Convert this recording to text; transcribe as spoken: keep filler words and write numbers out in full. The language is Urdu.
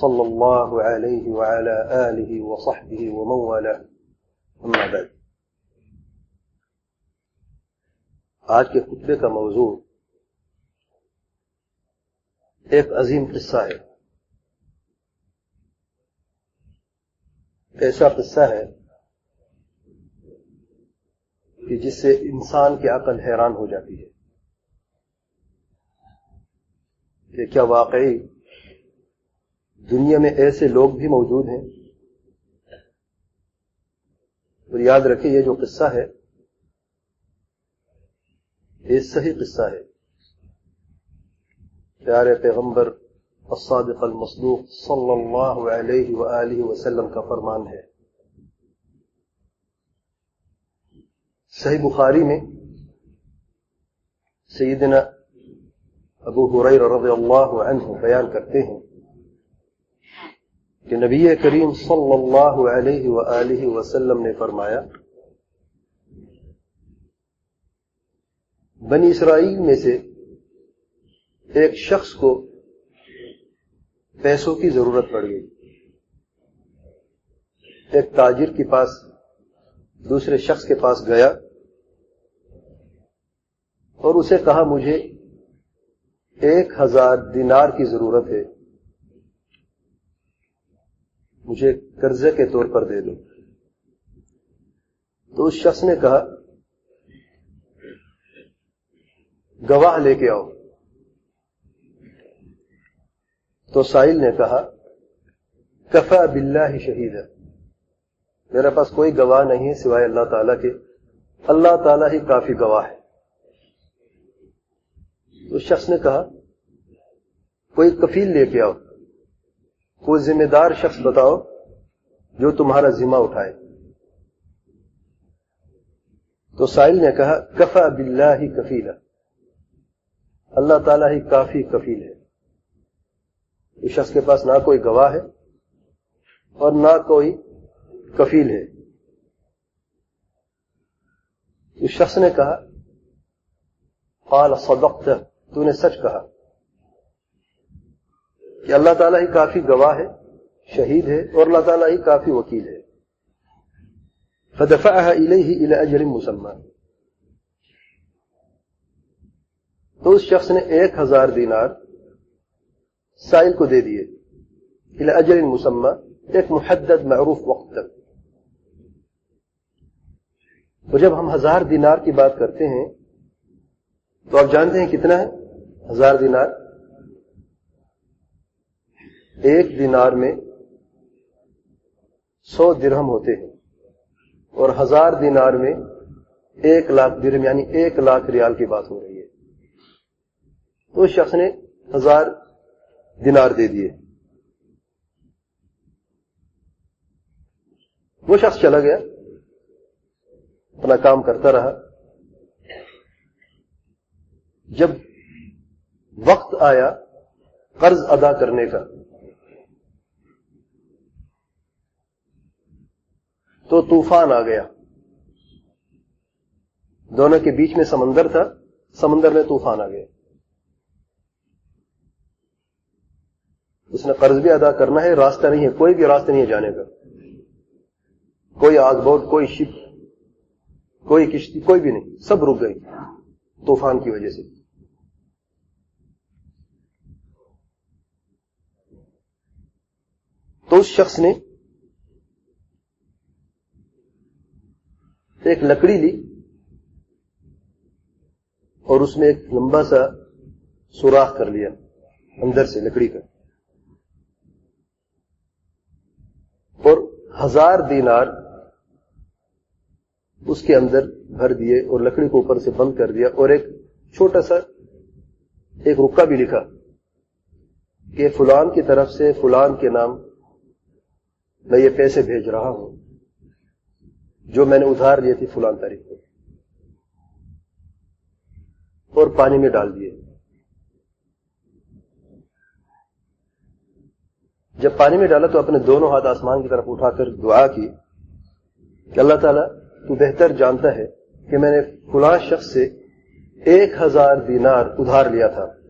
صلی اللہ علیہ وعلی آلہ وصحبہ ومن والہ، اما بعد۔ آج کے خطبے کا موضوع ایک عظیم قصہ ہے۔ ایسا قصہ ہے کہ جس سے انسان کی عقل حیران ہو جاتی ہے کہ کیا واقعی دنیا میں ایسے لوگ بھی موجود ہیں؟ اور یاد رکھیں، یہ جو قصہ ہے یہ صحیح قصہ ہے۔ پیارے پیغمبر الصادق المصدوق صلی اللہ علیہ وآلہ وسلم کا فرمان ہے۔ صحیح بخاری میں سیدنا ابو ہریرہ رضی اللہ عنہ بیان کرتے ہیں کہ نبی کریم صلی اللہ علیہ وآلہ وسلم نے فرمایا، بنی اسرائیل میں سے ایک شخص کو پیسوں کی ضرورت پڑ گئی۔ ایک تاجر کے پاس دوسرے شخص کے پاس گیا اور اسے کہا، مجھے ایک ہزار دینار کی ضرورت ہے، مجھے قرضے کے طور پر دے دو۔ تو اس شخص نے کہا، گواہ لے کے آؤ۔ تو سائل نے کہا، کفا باللہ شہیدا، میرے پاس کوئی گواہ نہیں ہے سوائے اللہ تعالیٰ کے، اللہ تعالیٰ ہی کافی گواہ ہے۔ تو شخص نے کہا، کوئی کفیل لے کے آؤ، کوئی ذمہ دار شخص بتاؤ جو تمہارا ذمہ اٹھائے۔ تو سائل نے کہا، کفا باللہ کفیلا، اللہ تعالیٰ ہی کافی کفیل ہے۔ اس شخص کے پاس نہ کوئی گواہ ہے اور نہ کوئی کفیل ہے۔ اس شخص نے کہا، قال صدقت، تو نے سچ کہا کہ اللہ تعالیٰ ہی کافی گواہ ہے، شہید ہے، اور اللہ تعالیٰ ہی کافی وکیل ہے۔ فدفعها الیہ الی اجل مسمی، تو اس شخص نے ایک ہزار دینار سائل کو دے دیے، الی اجل مسمی، ایک محدد معروف وقت تک۔ تو جب ہم ہزار دینار کی بات کرتے ہیں تو آپ جانتے ہیں کتنا ہے ہزار دینار؟ ایک دینار میں سو درہم ہوتے ہیں، اور ہزار دینار میں ایک لاکھ درہم یعنی ایک لاکھ ریال کی بات ہو رہی ہے۔ تو اس شخص نے ہزار دینار دے دیے۔ وہ شخص چلا گیا، اپنا کام کرتا رہا۔ جب وقت آیا قرض ادا کرنے کا تو طوفان آ گیا۔ دونوں کے بیچ میں سمندر تھا، سمندر میں طوفان آ گیا۔ اس نے قرض بھی ادا کرنا ہے، راستہ نہیں ہے، کوئی بھی راستہ نہیں ہے جانے کا، کوئی آگ بوٹ، کوئی شپ، کوئی کشتی، کوئی بھی نہیں، سب رک گئی طوفان کی وجہ سے۔ تو اس شخص نے ایک لکڑی لی اور اس میں ایک لمبا سا سوراخ کر لیا اندر سے لکڑی کا، اور ہزار دینار اس کے اندر بھر دیے اور لکڑی کو اوپر سے بند کر دیا، اور ایک چھوٹا سا ایک رکا بھی لکھا کہ فلان کی طرف سے فلان کے نام میں یہ پیسے بھیج رہا ہوں جو میں نے ادھار لیے تھی فلان تاریخ کو، اور پانی میں ڈال دیے۔ جب پانی میں ڈالا تو اپنے دونوں ہاتھ آسمان کی طرف اٹھا کر دعا کی کہ اللہ تعالیٰ تو بہتر جانتا ہے کہ میں نے فلاں شخص سے ایک ہزار دینار ادھار لیا تھا،